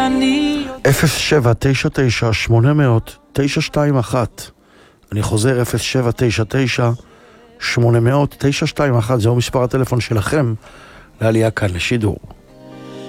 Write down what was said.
אני 0799-800-921. אני חוזר 0799-800-921. זהו מספר הטלפון שלכם לעלייה כאן לשידור.